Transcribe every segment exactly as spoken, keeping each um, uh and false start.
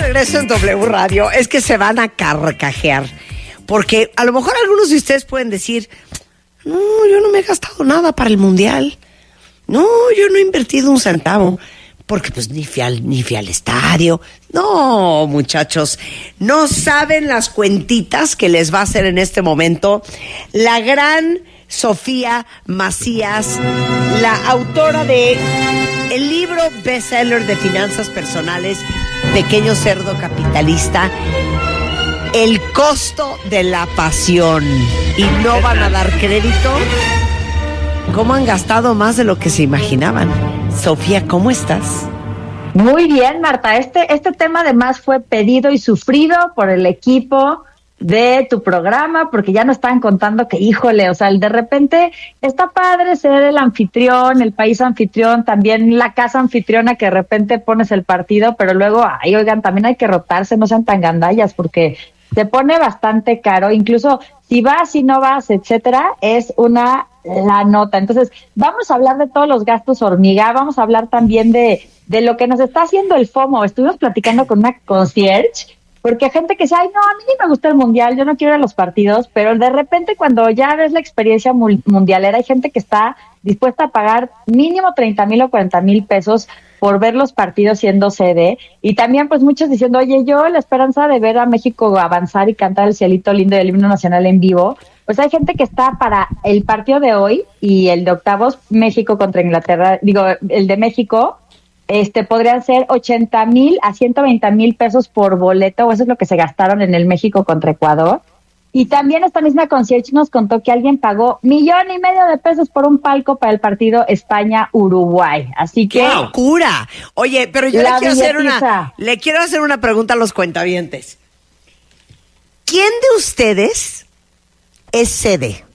regreso en W Radio es que se van a carcajear. Porque a lo mejor algunos de ustedes pueden decir, no, yo no me he gastado nada para el Mundial. No, yo no he invertido un centavo. Porque pues ni fui al, ni fui al estadio. No, muchachos, no saben las cuentitas que les va a hacer en este momento la gran Sofía Macías, la autora de el libro bestseller de finanzas personales, Pequeño Cerdo Capitalista, El costo de la pasión. Y no van a dar crédito. ¿Cómo han gastado más de lo que se imaginaban? Sofía, ¿cómo estás? Muy bien, Marta. Este, este tema además fue pedido y sufrido por el equipo de tu programa, porque ya nos estaban contando que, híjole, o sea, de repente está padre ser el anfitrión, el país anfitrión, también la casa anfitriona que de repente pones el partido, pero luego, ay, oigan, también hay que rotarse, no sean tan gandallas, porque se pone bastante caro, incluso si vas, si no vas, etcétera, es una la nota. Entonces, vamos a hablar de todos los gastos hormiga, vamos a hablar también de, de lo que nos está haciendo el FOMO. Estuvimos platicando con una concierge, porque hay gente que dice, ay, no, a mí ni me gusta el mundial, yo no quiero ir a los partidos, pero de repente cuando ya ves la experiencia mundialera, hay gente que está dispuesta a pagar mínimo treinta mil o cuarenta mil pesos por ver los partidos siendo sede, y también pues muchos diciendo, oye, yo la esperanza de ver a México avanzar y cantar el cielito lindo del himno nacional en vivo, pues hay gente que está para el partido de hoy y el de octavos, México contra Inglaterra, digo, el de México, este podrían ser ochenta mil a ciento veinte mil pesos por boleto, o eso es lo que se gastaron en el México contra Ecuador. Y también esta misma concierge nos contó que alguien pagó millón y medio de pesos por un palco para el partido España-Uruguay. Así que... ¡Qué locura! Oye, pero yo le quiero hacer una, le quiero hacer una pregunta a los cuentavientes. ¿Quién de ustedes es sede?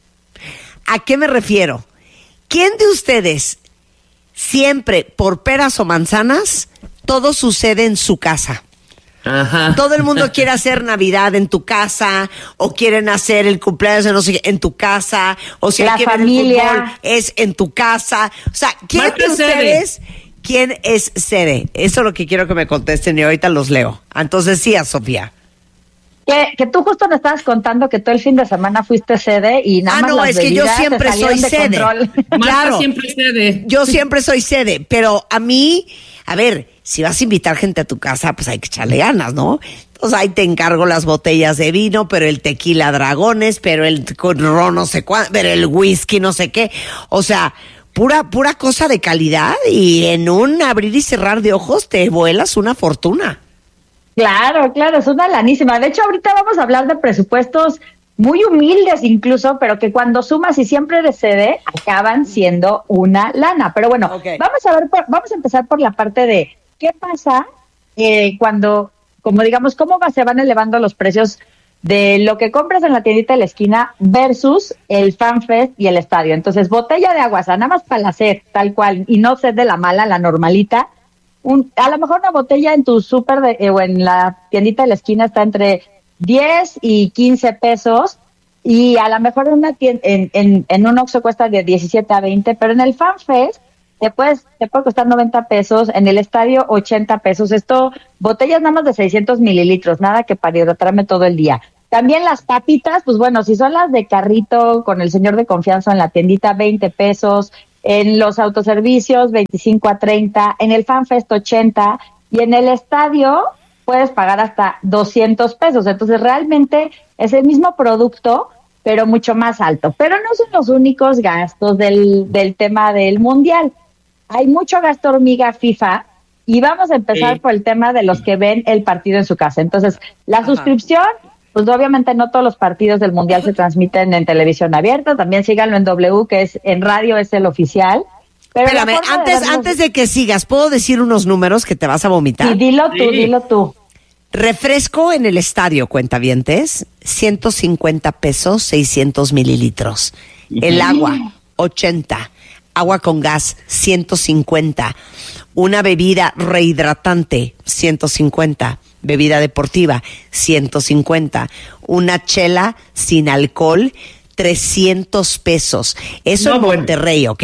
¿A qué me refiero? ¿Quién de ustedes siempre, por peras o manzanas, todo sucede en su casa? Ajá. Todo el mundo quiere hacer Navidad en tu casa, o quieren hacer el cumpleaños de no sé qué en tu casa, o si la hay que familia ver el fútbol es en tu casa. O sea, ¿quién Marta de ustedes, quién es sede? Eso es lo que quiero que me contesten y ahorita los leo. Entonces sí, a Sofía. Que, que tú justo me estabas contando que todo el fin de semana fuiste sede y nada ah, más no, las es que yo siempre soy sede. Claro, siempre sede. Yo siempre soy sede, pero a mí, a ver, si vas a invitar gente a tu casa, pues hay que echarle ganas, ¿no? Entonces ahí te encargo las botellas de vino, pero el tequila dragones, pero el ron no sé cuánto, pero el whisky no sé qué. O sea, pura, pura cosa de calidad, y en un abrir y cerrar de ojos te vuelas una fortuna. Claro, claro, es una lanísima. De hecho, ahorita vamos a hablar de presupuestos muy humildes incluso, pero que cuando sumas y siempre eres sede, acaban siendo una lana. Pero bueno, okay. vamos a ver, por, vamos a empezar por la parte de qué pasa eh, cuando, como digamos, cómo va, se van elevando los precios de lo que compras en la tiendita de la esquina versus el FanFest y el estadio. Entonces, botella de agua, o sea, nada más para la sed, tal cual, y no sed de la mala, la normalita. Un, a lo mejor una botella en tu súper de, eh, o en la tiendita de la esquina está entre diez y quince pesos, y a lo mejor una tienda, en, en, en un Oxxo cuesta de diecisiete a veinte, pero en el FanFest te, puedes, te puede costar noventa pesos, en el estadio ochenta pesos. Esto, botellas nada más de seiscientos mililitros, nada que para hidratarme todo el día. También las papitas, pues bueno, si son las de carrito con el señor de confianza en la tiendita, veinte pesos. En los autoservicios, veinticinco a treinta, en el FanFest ochenta, y en el estadio puedes pagar hasta doscientos pesos. Entonces, realmente es el mismo producto, pero mucho más alto. Pero no son los únicos gastos del, del tema del Mundial. Hay mucho gasto hormiga FIFA, y vamos a empezar sí. por el tema de los que ven el partido en su casa. Entonces, la Ajá. suscripción... Pues obviamente no todos los partidos del Mundial se transmiten en televisión abierta, también síganlo en W, que es en radio, es el oficial. Pero espérame, antes, de antes de que sigas, ¿puedo decir unos números que te vas a vomitar? Sí, dilo tú, sí. dilo tú. Refresco en el estadio, cuentavientes, ciento cincuenta pesos, seiscientos mililitros. El agua, ochenta. Agua con gas, ciento cincuenta. Una bebida rehidratante, ciento cincuenta. Bebida deportiva, ciento cincuenta. Una chela sin alcohol, trescientos pesos. Eso no, en Monterrey, ¿ok?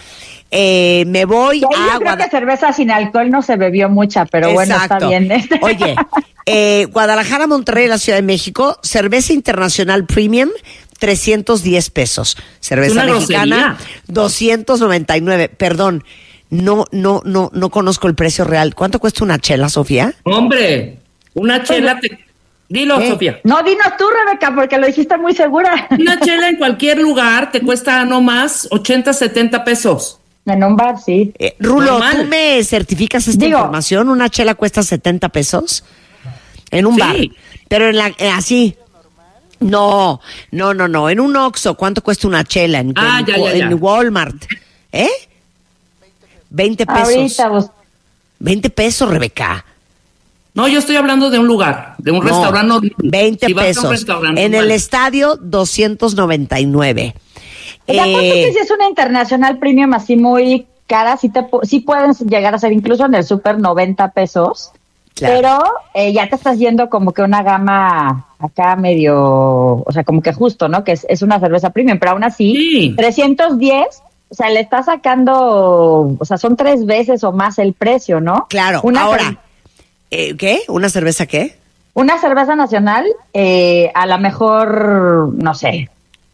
Eh, me voy yo a... Yo creo que cerveza sin alcohol no se bebió mucha, pero Exacto. bueno, está bien. Oye, Eh, Guadalajara, Monterrey, la Ciudad de México, cerveza internacional premium, trescientos diez pesos. Cerveza mexicana, doscientos noventa y nueve. Perdón, no, no, no, no conozco el precio real. ¿Cuánto cuesta una chela, Sofía? Hombre, una chela te... Dilo, ¿Eh? Sofía. No, dinos tú, Rebeca, porque lo dijiste muy segura. Una chela en cualquier lugar te cuesta no más ochenta, setenta pesos. En un bar, sí. Eh, Rulo, Normal. ¿Tú me certificas esta Digo, información? ¿Una chela cuesta setenta pesos? En un sí. bar. Pero en la, eh, así. No, no, no, no. En un Oxxo, ¿cuánto cuesta una chela? En, ah, en, ya, ya, en ya. Walmart. ¿Eh? veinte pesos. Ahorita vos. veinte pesos, Rebeca. No, yo estoy hablando de un lugar, de un no, restaurante. veinte si pesos. Restaurante, en normal. El estadio, doscientos noventa y nueve. Eh, apuesto que si es una internacional premium así muy cara, sí, te, sí pueden llegar a ser incluso en el súper noventa pesos. Claro. Pero eh, ya te estás yendo como que una gama acá medio, o sea, como que justo, ¿no? Que es, es una cerveza premium, pero aún así, sí. trescientos diez, o sea, le está sacando, o sea, son tres veces o más el precio, ¿no? Claro, una ahora... Eh, ¿Qué? ¿Una cerveza qué? Una cerveza nacional, eh, a lo mejor, no sé.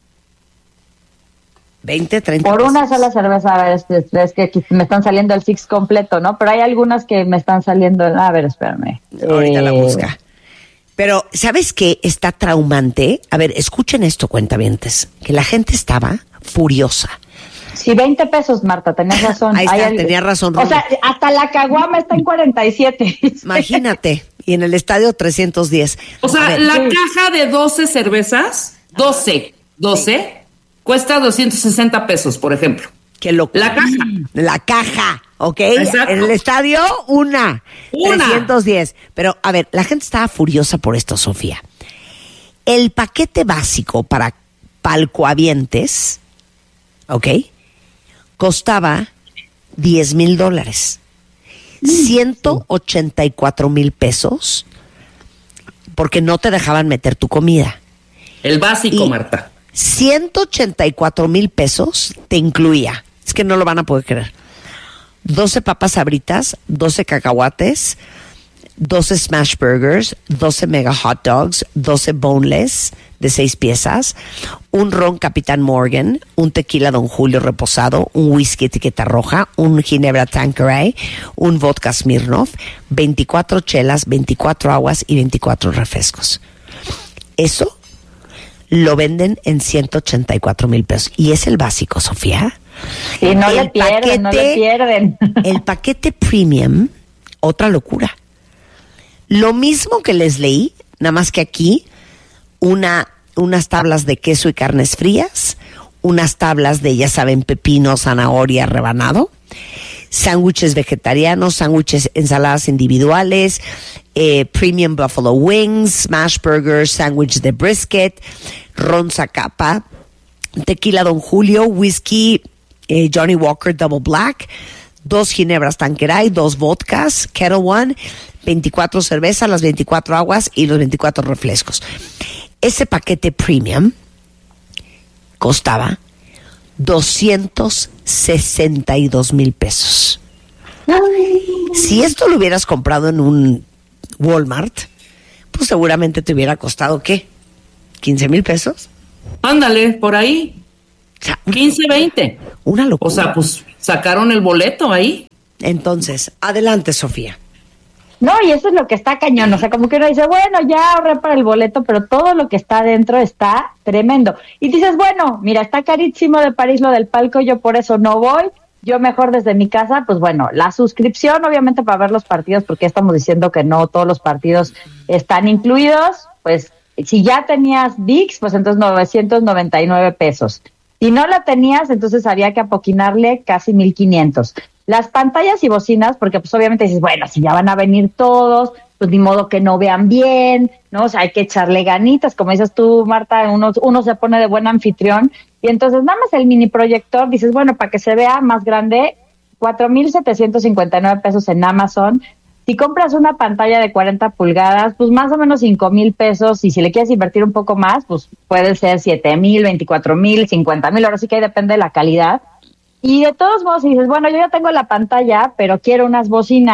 veinte, treinta Por pesos. Una sola cerveza, a ver, es, es, es que me están saliendo el six completo, ¿no? Pero hay algunas que me están saliendo, a ver, espérame. Ahorita eh, la busca. Pero, ¿sabes qué está traumante? A ver, escuchen esto, cuentavientes, que la gente estaba furiosa. Sí, veinte pesos, Marta, tenías razón. Ahí está, tenía razón. O sea, hasta la caguama está en cuarenta y siete. Imagínate, y en el estadio trescientos diez. O sea, la sí. caja de doce cervezas, doce, doce, sí. cuesta doscientos sesenta pesos, por ejemplo. Qué locura. La caja. La caja, ¿ok? Exacto. En el estadio, una. Una. trescientos diez. Pero, a ver, la gente estaba furiosa por esto, Sofía. El paquete básico para palcoavientes, ¿ok?, costaba diez mil dólares. ciento ochenta y cuatro mil pesos porque no te dejaban meter tu comida. El básico, y Marta. ciento ochenta y cuatro mil pesos te incluía. Es que no lo van a poder creer. doce papas sabritas, doce cacahuates, doce smash burgers, doce mega hot dogs, doce boneless de seis piezas, un ron Capitán Morgan, un tequila Don Julio reposado, un whisky etiqueta roja, un ginebra Tanqueray, un vodka Smirnoff, veinticuatro chelas, veinticuatro aguas y veinticuatro refrescos. Eso lo venden en ciento ochenta y cuatro mil pesos. Y es el básico, Sofía. Sí, no le pierden, paquete, no le pierden. El paquete premium, otra locura. Lo mismo que les leí, nada más que aquí, una, unas tablas de queso y carnes frías, unas tablas de, ya saben, pepino, zanahoria, rebanado, sándwiches vegetarianos, sándwiches, ensaladas individuales, eh, premium buffalo wings, smash burgers, sándwich de brisket, ron Zacapa, tequila Don Julio, whisky eh, Johnny Walker Double Black, dos ginebras Tanqueray, dos vodkas, Kettle One, veinticuatro cervezas, las veinticuatro aguas y los veinticuatro refrescos. Ese paquete premium costaba doscientos sesenta y dos mil pesos. Ay. Si esto lo hubieras comprado en un Walmart, pues seguramente te hubiera costado, ¿qué? ¿quince mil pesos? Ándale, por ahí. O sea, quince, veinte. Una locura. O sea, pues sacaron el boleto ahí. Entonces, adelante, Sofía. No, y eso es lo que está cañón, o sea, como que uno dice, bueno, ya ahorré para el boleto, pero todo lo que está adentro está tremendo. Y dices, bueno, mira, está carísimo de París lo del palco, yo por eso no voy, yo mejor desde mi casa, pues bueno, la suscripción obviamente para ver los partidos, porque estamos diciendo que no todos los partidos están incluidos, pues si ya tenías V I X, pues entonces novecientos noventa y nueve pesos. Si no la tenías, entonces había que apoquinarle casi mil quinientos. Las pantallas y bocinas, porque pues obviamente dices, bueno, si ya van a venir todos, pues ni modo que no vean bien, ¿no? O sea, hay que echarle ganitas, como dices tú, Marta, uno, uno se pone de buen anfitrión, y entonces nada más el mini proyector, dices, bueno, para que se vea más grande, cuatro mil setecientos cincuenta y nueve pesos en Amazon. Si compras una pantalla de cuarenta pulgadas, pues más o menos cinco mil pesos, y si le quieres invertir un poco más, pues puede ser siete mil, veinticuatro mil, cincuenta mil, ahora sí que ahí depende de la calidad. Y de todos modos, si dices, bueno, yo ya tengo la pantalla, pero quiero unas bocinas,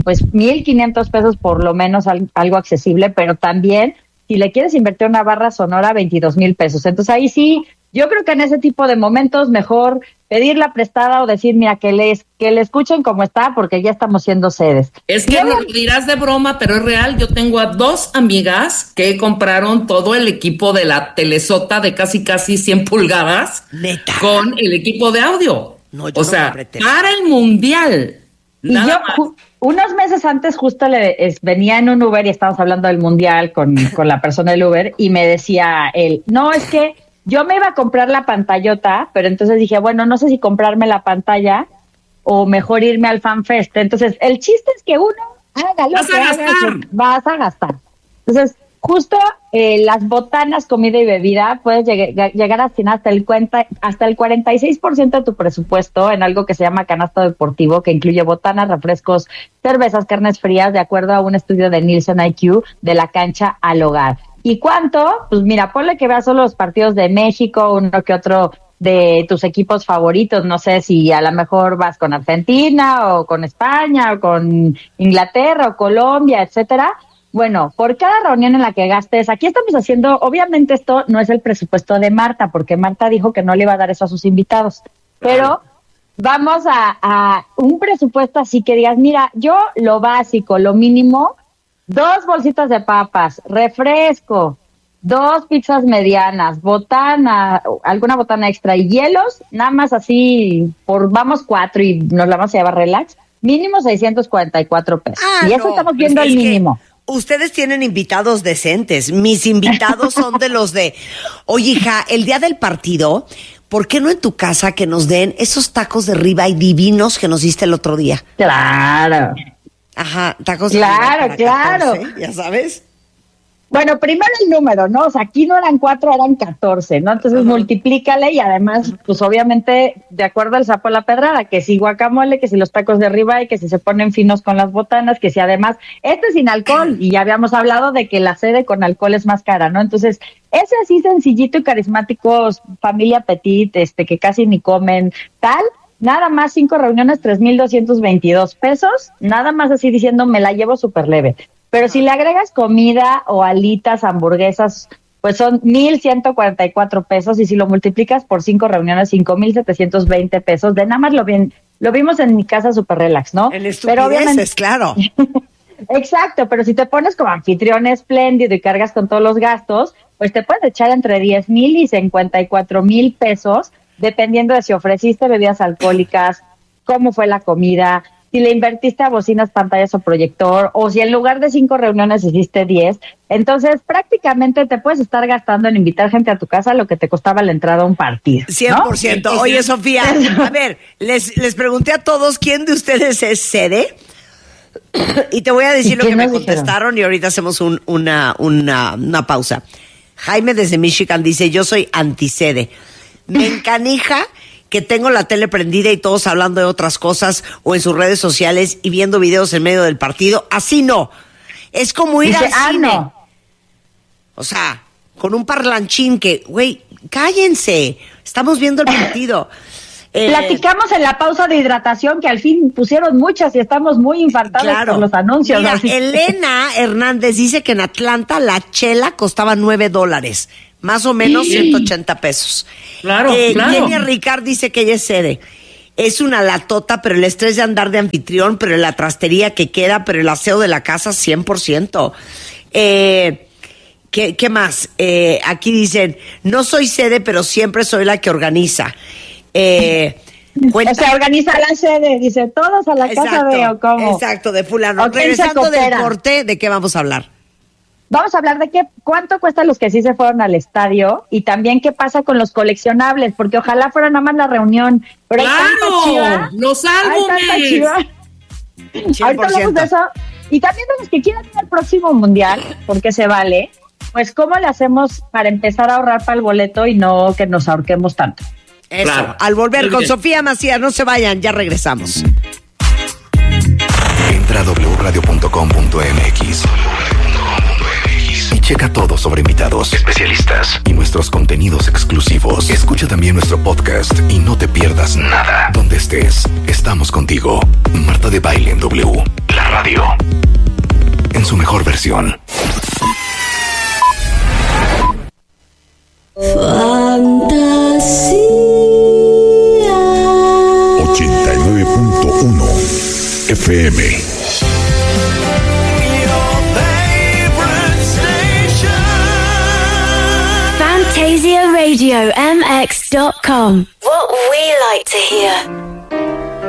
pues mil quinientos pesos por lo menos, al, algo accesible, pero también si le quieres invertir una barra sonora, veintidós mil pesos. Entonces ahí sí, yo creo que en ese tipo de momentos mejor pedirla prestada o decir, mira, que les que le escuchen como está, porque ya estamos siendo sedes. Es que lo dirás de broma, pero es real. Yo tengo a dos amigas que compraron todo el equipo de la telesota de casi casi cien pulgadas. ¿Neta? Con el equipo de audio. No, yo o no sea, para el mundial. Y yo ju- unos meses antes justo le es, venía en un Uber y estábamos hablando del mundial con, con la persona del Uber y me decía él, no, es que yo me iba a comprar la pantallota, pero entonces dije, bueno, no sé si comprarme la pantalla o mejor irme al FanFest. Entonces, el chiste es que uno haga lo que haga, vas a gastar. Entonces, justo eh, las botanas, comida y bebida, puedes lleg- llegar a destinar hasta el, cuenta, hasta el cuarenta y seis por ciento de tu presupuesto en algo que se llama canasto deportivo, que incluye botanas, refrescos, cervezas, carnes frías, de acuerdo a un estudio de Nielsen I Q de la cancha al hogar. ¿Y cuánto? Pues mira, ponle que veas solo los partidos de México, uno que otro de tus equipos favoritos. No sé si a lo mejor vas con Argentina o con España o con Inglaterra o Colombia, etcétera. Bueno, por cada reunión en la que gastes, aquí estamos haciendo, obviamente esto no es el presupuesto de Marta, porque Marta dijo que no le iba a dar eso a sus invitados, pero vamos a, a un presupuesto así que digas, mira, yo lo básico, lo mínimo, dos bolsitas de papas, refresco, dos pizzas medianas, botana, alguna botana extra y hielos, nada más así, por vamos cuatro y nos la vamos a llevar relax, mínimo seiscientos cuarenta y cuatro pesos. Ah, y eso no, estamos viendo el mínimo. Ustedes tienen invitados decentes. Mis invitados son de los de, oye, hija, el día del partido, ¿por qué no en tu casa que nos den esos tacos de ribeye divinos que nos diste el otro día? Claro. Ajá, tacos de Claro, ribeye claro. catorce, ya sabes. Bueno, primero el número, ¿no? O sea, aquí no eran cuatro, eran catorce, ¿no? Entonces uh-huh. multiplícale y además, pues obviamente, de acuerdo al sapo a la pedrada, que si guacamole, que si los tacos de ribeye, que si se ponen finos con las botanas, que si además, este sin alcohol, y ya habíamos hablado de que la sede con alcohol es más cara, ¿no? Entonces, ese así sencillito y carismático, familia petit, este, que casi ni comen, tal, nada más cinco reuniones, tres mil doscientos veintidós pesos, nada más así diciendo, me la llevo súper leve. Pero si le agregas comida o alitas, hamburguesas, pues son mil ciento cuarenta y cuatro pesos, y si lo multiplicas por cinco reuniones, cinco mil setecientos veinte pesos. De nada más lo bien, lo vimos en mi casa super relax, ¿no? En estupideces, claro. Exacto, pero si te pones como anfitrión espléndido y cargas con todos los gastos, pues te puedes echar entre diez mil y cincuenta y cuatro mil pesos, dependiendo de si ofreciste bebidas alcohólicas, cómo fue la comida, si le invertiste a bocinas, pantallas o proyector, o si en lugar de cinco reuniones hiciste diez, entonces prácticamente te puedes estar gastando en invitar gente a tu casa lo que te costaba la entrada a un partido, ¿no? cien por ciento. Oye, Sofía, a ver, les, les pregunté a todos quién de ustedes es sede, y te voy a decir lo que me contestaron, dijeron? Y ahorita hacemos un, una, una, una pausa. Jaime desde Michigan dice, yo soy antisede. Me encanija que tengo la tele prendida y todos hablando de otras cosas o en sus redes sociales y viendo videos en medio del partido. Así no. Es como ir Dice, al ah, cine. No. O sea, con un parlanchín que, güey, cállense. Estamos viendo el partido. Eh, Platicamos en la pausa de hidratación que al fin pusieron muchas y estamos muy infartados claro. por los anuncios. Mira, Elena Hernández dice que en Atlanta la chela costaba nueve dólares. Más o menos sí. ciento ochenta pesos. Claro, eh, claro. Jenny Ricard dice que ella es sede. Es una latota, pero el estrés de andar de anfitrión, pero la trastería que queda, pero el aseo de la casa, cien por ciento. Eh, ¿qué, ¿Qué más? Eh, aquí dicen, no soy sede, pero siempre soy la que organiza. Eh, cuenta... O sea, organiza la sede, dice, todos a la exacto, casa de o cómo. Exacto, de fulano. Regresando del corte, ¿de qué vamos a hablar? Vamos a hablar de qué, cuánto cuestan los que sí se fueron al estadio y también qué pasa con los coleccionables, porque ojalá fuera nada más la reunión. Pero ¡claro! ¡Los álbumes! Ahorita hablamos de eso. Y también de los que quieran ir al próximo mundial, porque se vale, pues cómo le hacemos para empezar a ahorrar para el boleto y no que nos ahorquemos tanto. Eso, claro. Al volver con Sofía Macías, no se vayan, ya regresamos. Entra a doble u radio punto com punto m x y checa todo sobre invitados, especialistas y nuestros contenidos exclusivos. Escucha también nuestro podcast y no te pierdas nada. Donde estés, estamos contigo. Marta de Baile en W, la Radio. En su mejor versión. Fantasía. ochenta y nueve punto uno F M. Fantasia Radio M X dot com. What we like to hear.